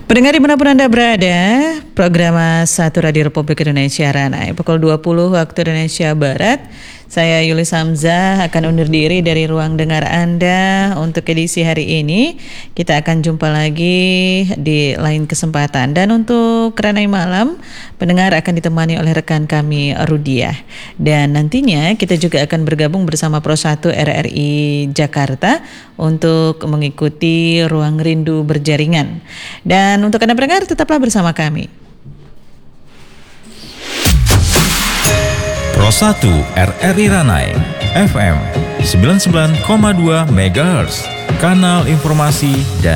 Pendengar dimanapun Anda berada, program Satu Radio Republik Indonesia Ranai pukul 20 waktu Indonesia Barat. Saya Yulis Hamzah akan undur diri dari ruang dengar Anda untuk edisi hari ini. Kita akan jumpa lagi di lain kesempatan. Dan untuk Ranai Malam, pendengar akan ditemani oleh rekan kami Rudiah. Dan nantinya kita juga akan bergabung bersama Pro 1 RRI Jakarta untuk mengikuti Ruang Rindu Berjaringan. Dan untuk Anda pendengar, tetaplah bersama kami. Pro 1 RRI Ranai FM 99,2 MHz, kanal informasi dan